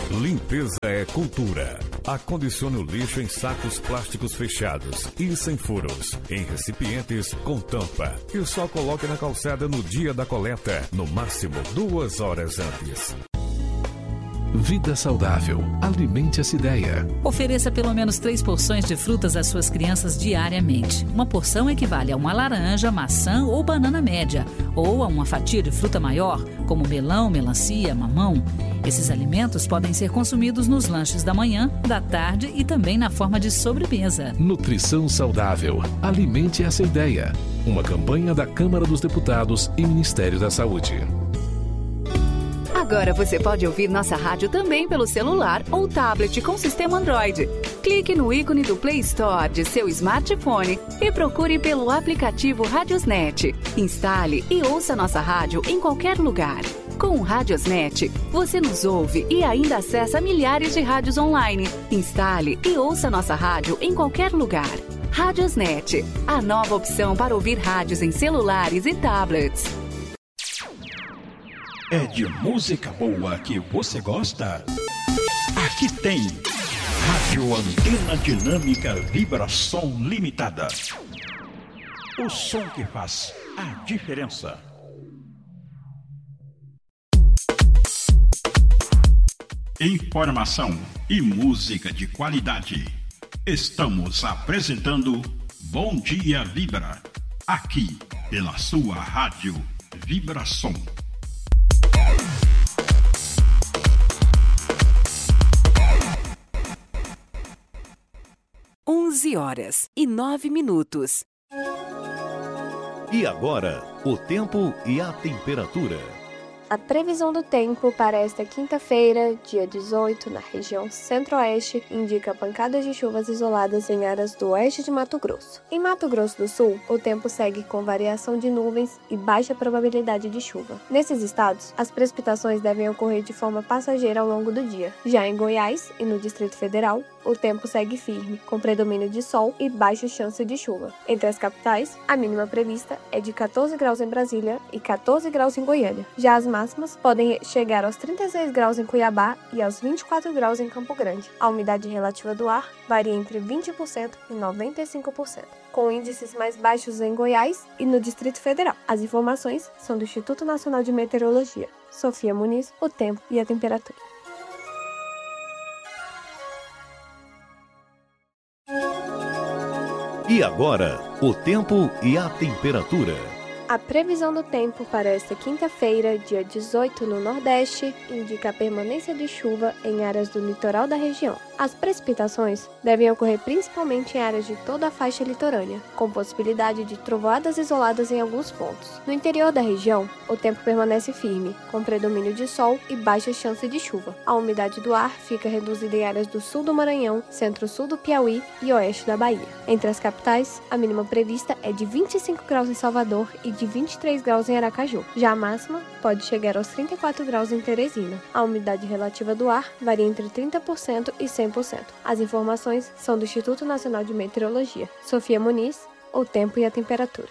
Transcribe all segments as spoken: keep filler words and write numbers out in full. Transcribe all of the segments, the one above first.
Limpeza é cultura. Acondicione o lixo em sacos plásticos fechados e sem furos, em recipientes com tampa. E só coloque na calçada no dia da coleta, no máximo duas horas antes. Vida saudável. Alimente essa ideia. Ofereça pelo menos três porções de frutas às suas crianças diariamente. Uma porção equivale a uma laranja, maçã ou banana média, ou a uma fatia de fruta maior, como melão, melancia, mamão. Esses alimentos podem ser consumidos nos lanches da manhã, da tarde e também na forma de sobremesa. Nutrição saudável. Alimente essa ideia. Uma campanha da Câmara dos Deputados e Ministério da Saúde. Agora você pode ouvir nossa rádio também pelo celular ou tablet com sistema Android. Clique no ícone do Play Store de seu smartphone e procure pelo aplicativo Radiosnet. Instale e ouça nossa rádio em qualquer lugar. Com o Radiosnet, você nos ouve e ainda acessa milhares de rádios online. Instale e ouça nossa rádio em qualquer lugar. Radiosnet, a nova opção para ouvir rádios em celulares e tablets. É de música boa que você gosta? Aqui tem Rádio Antena Dinâmica Vibração Limitada. O som que faz a diferença. Informação e música de qualidade. Estamos apresentando Bom Dia Vibra, aqui pela sua Rádio Vibração. onze horas e nove minutos. E agora, o tempo e a temperatura. A previsão do tempo para esta quinta-feira, dia dezoito, na região centro-oeste, indica pancadas de chuvas isoladas em áreas do oeste de Mato Grosso. Em Mato Grosso do Sul, o tempo segue com variação de nuvens e baixa probabilidade de chuva. Nesses estados, as precipitações devem ocorrer de forma passageira ao longo do dia. Já em Goiás e no Distrito Federal, o tempo segue firme, com predomínio de sol e baixa chance de chuva. Entre as capitais, a mínima prevista é de catorze graus em Brasília e catorze graus em Goiânia. Já as máximas podem chegar aos trinta e seis graus em Cuiabá e aos vinte e quatro graus em Campo Grande. A umidade relativa do ar varia entre vinte por cento e noventa e cinco por cento, com índices mais baixos em Goiás e no Distrito Federal. As informações são do Instituto Nacional de Meteorologia. Sofia Muniz, o tempo e a temperatura. E agora, o tempo e a temperatura. A previsão do tempo para esta quinta-feira, dia dezoito, no Nordeste, indica a permanência de chuva em áreas do litoral da região. As precipitações devem ocorrer principalmente em áreas de toda a faixa litorânea, com possibilidade de trovoadas isoladas em alguns pontos. No interior da região, o tempo permanece firme, com predomínio de sol e baixa chance de chuva. A umidade do ar fica reduzida em áreas do sul do Maranhão, centro-sul do Piauí e oeste da Bahia. Entre as capitais, a mínima prevista é de vinte e cinco graus em Salvador e de vinte e três graus em Aracaju. Já a máxima pode chegar aos trinta e quatro graus em Teresina. A umidade relativa do ar varia entre trinta por cento e cem por cento. As informações são do Instituto Nacional de Meteorologia. Sofia Muniz, o tempo e a temperatura.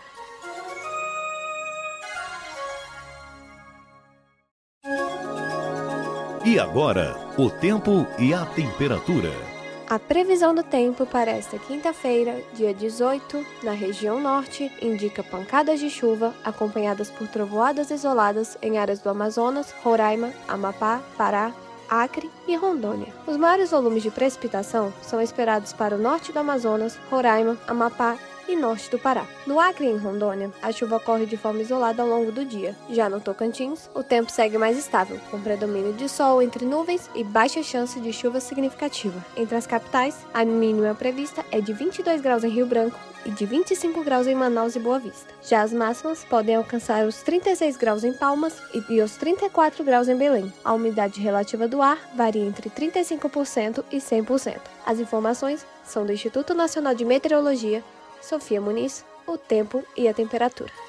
E agora, o tempo e a temperatura. A previsão do tempo para esta quinta-feira, dia dezoito, na região norte, indica pancadas de chuva acompanhadas por trovoadas isoladas em áreas do Amazonas, Roraima, Amapá, Pará, Acre e Rondônia. Os maiores volumes de precipitação são esperados para o norte do Amazonas, Roraima, Amapá e norte do Pará. No Acre e em Rondônia, a chuva ocorre de forma isolada ao longo do dia. Já no Tocantins, o tempo segue mais estável, com predomínio de sol entre nuvens e baixa chance de chuva significativa. Entre as capitais, a mínima prevista é de vinte e dois graus em Rio Branco e de vinte e cinco graus em Manaus e Boa Vista. Já as máximas podem alcançar os trinta e seis graus em Palmas e os trinta e quatro graus em Belém. A umidade relativa do ar varia entre trinta e cinco por cento e cem por cento. As informações são do Instituto Nacional de Meteorologia. Sofia Muniz, o tempo e a temperatura.